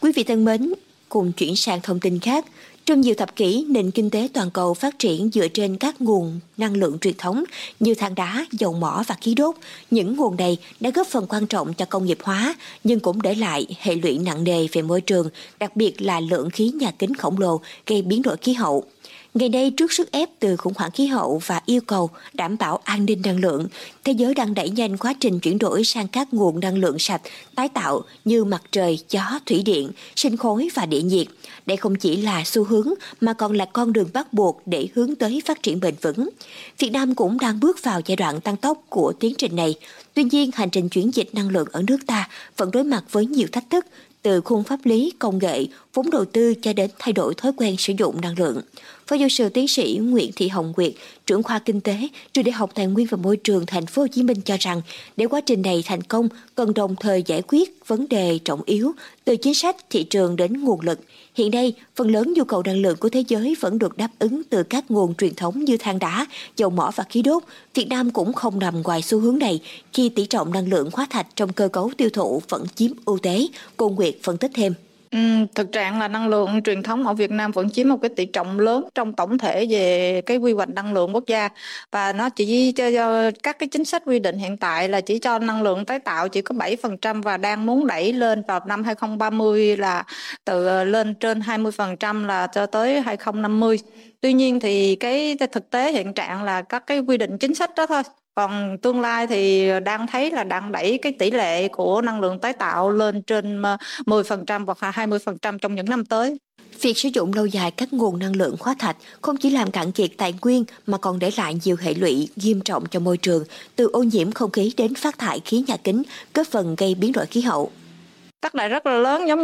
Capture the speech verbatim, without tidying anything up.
Quý vị thân mến, cùng chuyển sang thông tin khác. Trong nhiều thập kỷ, nền kinh tế toàn cầu phát triển dựa trên các nguồn năng lượng truyền thống như than đá, dầu mỏ và khí đốt. Những nguồn này đã góp phần quan trọng cho công nghiệp hóa, nhưng cũng để lại hệ lụy nặng nề về môi trường, đặc biệt là lượng khí nhà kính khổng lồ gây biến đổi khí hậu. Ngày nay, trước sức ép từ khủng hoảng khí hậu và yêu cầu đảm bảo an ninh năng lượng, thế giới đang đẩy nhanh quá trình chuyển đổi sang các nguồn năng lượng sạch, tái tạo như mặt trời, gió, thủy điện, sinh khối và địa nhiệt. Đây không chỉ là xu hướng mà còn là con đường bắt buộc để hướng tới phát triển bền vững. Việt Nam cũng đang bước vào giai đoạn tăng tốc của tiến trình này. Tuy nhiên, hành trình chuyển dịch năng lượng ở nước ta vẫn đối mặt với nhiều thách thức, từ khung pháp lý, công nghệ, vốn đầu tư cho đến thay đổi thói quen sử dụng năng lượng. Phó giáo sư tiến sĩ Nguyễn Thị Hồng Nguyệt, trưởng khoa kinh tế, trường Đại học Tài nguyên và Môi trường Thành phố Hồ Chí Minh cho rằng, để quá trình này thành công, cần đồng thời giải quyết vấn đề trọng yếu từ chính sách, thị trường đến nguồn lực. Hiện nay, phần lớn nhu cầu năng lượng của thế giới vẫn được đáp ứng từ các nguồn truyền thống như than đá, dầu mỏ và khí đốt. Việt Nam cũng không nằm ngoài xu hướng này khi tỷ trọng năng lượng hóa thạch trong cơ cấu tiêu thụ vẫn chiếm ưu thế. Cô Nguyệt phân tích thêm. Ừ, thực trạng là năng lượng truyền thống ở Việt Nam vẫn chiếm một cái tỷ trọng lớn trong tổng thể về cái quy hoạch năng lượng quốc gia, và nó chỉ cho, cho các cái chính sách quy định hiện tại là chỉ cho năng lượng tái tạo chỉ có bảy phần trăm và đang muốn đẩy lên vào năm hai không ba mươi là từ lên trên hai mươi phần trăm là cho tới hai không năm mươi. Tuy nhiên thì cái thực tế hiện trạng là các cái quy định chính sách đó thôi. Còn tương lai thì đang thấy là đang đẩy cái tỷ lệ của năng lượng tái tạo lên trên mười phần trăm hoặc hai mươi phần trăm trong những năm tới. Việc sử dụng lâu dài các nguồn năng lượng hóa thạch không chỉ làm cạn kiệt tài nguyên mà còn để lại nhiều hệ lụy nghiêm trọng cho môi trường, từ ô nhiễm không khí đến phát thải khí nhà kính, góp phần gây biến đổi khí hậu. Tác động rất là lớn, giống